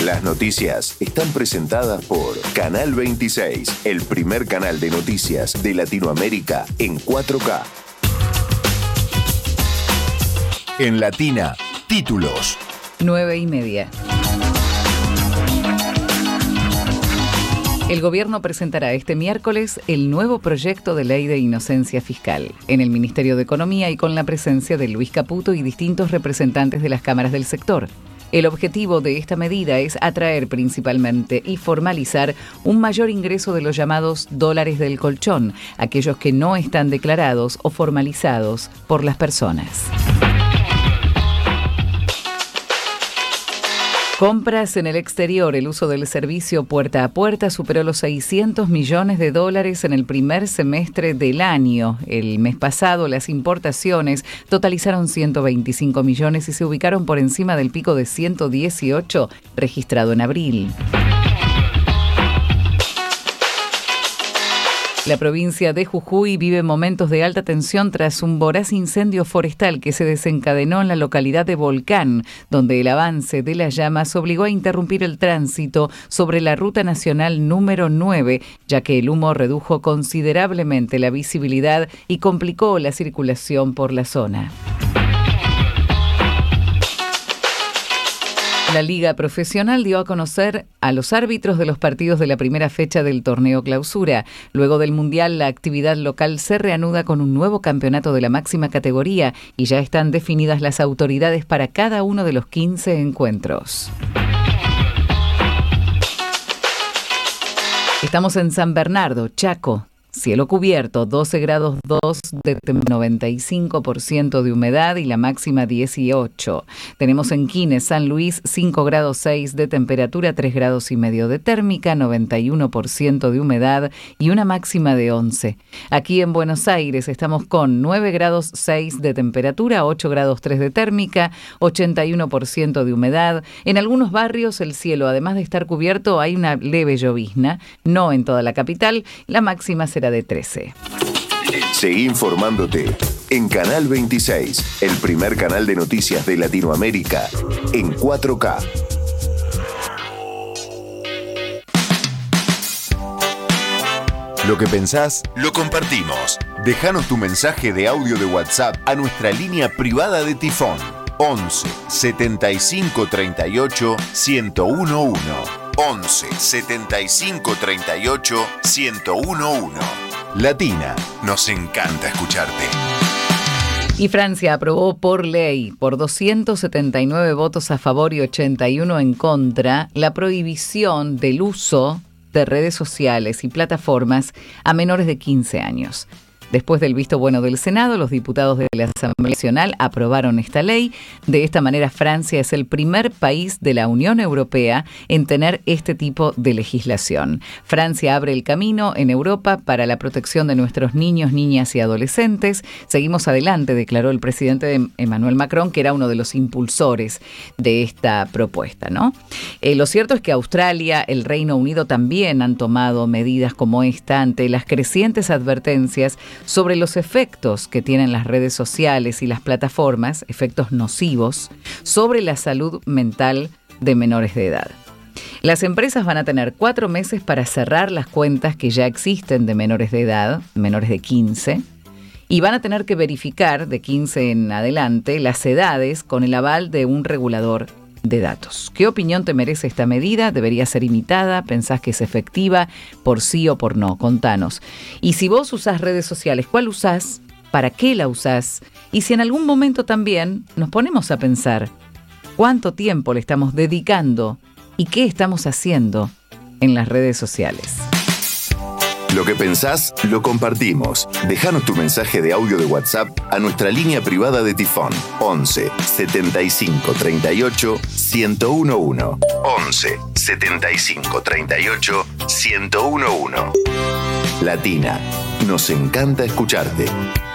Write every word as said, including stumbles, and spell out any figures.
Las noticias están presentadas por Canal veintiséis, el primer canal de noticias de Latinoamérica en cuatro K. En Latina, títulos. Nueve y media. El gobierno presentará este miércoles el nuevo proyecto de ley de inocencia fiscal en el Ministerio de Economía y con la presencia de Luis Caputo y distintos representantes de las cámaras del sector. El objetivo de esta medida es atraer principalmente y formalizar un mayor ingreso de los llamados dólares del colchón, aquellos que no están declarados o formalizados por las personas. Compras en el exterior. El uso del servicio puerta a puerta superó los seiscientos millones de dólares en el primer semestre del año. El mes pasado, las importaciones totalizaron ciento veinticinco millones y se ubicaron por encima del pico de ciento dieciocho registrado en abril. La provincia de Jujuy vive momentos de alta tensión tras un voraz incendio forestal que se desencadenó en la localidad de Volcán, donde el avance de las llamas obligó a interrumpir el tránsito sobre la ruta nacional número nueve, ya que el humo redujo considerablemente la visibilidad y complicó la circulación por la zona. La Liga Profesional dio a conocer a los árbitros de los partidos de la primera fecha del torneo Clausura. Luego del Mundial, la actividad local se reanuda con un nuevo campeonato de la máxima categoría y ya están definidas las autoridades para cada uno de los quince encuentros. Estamos en San Bernardo, Chaco. Cielo cubierto, doce grados dos de noventa y cinco por ciento de humedad y la máxima dieciocho. Tenemos en Quines, San Luis, cinco grados seis de temperatura, tres grados y medio de térmica, noventa y uno por ciento de humedad y una máxima de once. Aquí en Buenos Aires estamos con nueve grados seis de temperatura, ocho grados tres de térmica, ochenta y uno por ciento de humedad. En algunos barrios el cielo, además de estar cubierto, hay una leve llovizna, no en toda la capital. La máxima será de trece. Seguí informándote en Canal veintiséis, el primer canal de noticias de Latinoamérica en cuatro K. Lo que pensás, lo compartimos. Déjanos tu mensaje de audio de WhatsApp a nuestra línea privada de Tifón once setenta y cinco treinta y ocho ciento uno. once setenta y cinco treinta y ocho ciento uno. Latina, nos encanta escucharte. Y Francia aprobó por ley, por doscientos setenta y nueve votos a favor y ochenta y uno en contra, la prohibición del uso de redes sociales y plataformas a menores de quince años. Después del visto bueno del Senado, los diputados de la Asamblea Nacional aprobaron esta ley. De esta manera, Francia es el primer país de la Unión Europea en tener este tipo de legislación. Francia abre el camino en Europa para la protección de nuestros niños, niñas y adolescentes. Seguimos adelante, declaró el presidente Emmanuel Macron, que era uno de los impulsores de esta propuesta, ¿no? Eh, lo cierto es que Australia, el Reino Unido también han tomado medidas como esta ante las crecientes advertencias sobre los efectos que tienen las redes sociales y las plataformas, efectos nocivos, sobre la salud mental de menores de edad. Las empresas van a tener cuatro meses para cerrar las cuentas que ya existen de menores de edad, menores de quince, y van a tener que verificar de quince en adelante las edades con el aval de un regulador de datos. ¿Qué opinión te merece esta medida? ¿Debería ser imitada? ¿Pensás que es efectiva? ¿Por sí o por no? Contanos. Y si vos usás redes sociales, ¿cuál usás? ¿Para qué la usás? Y si en algún momento también nos ponemos a pensar cuánto tiempo le estamos dedicando y qué estamos haciendo en las redes sociales. Lo que pensás, lo compartimos. Déjanos tu mensaje de audio de WhatsApp a nuestra línea privada de Tifón once setenta y cinco treinta y ocho ciento uno. once setenta y cinco treinta y ocho ciento uno. Latina, nos encanta escucharte.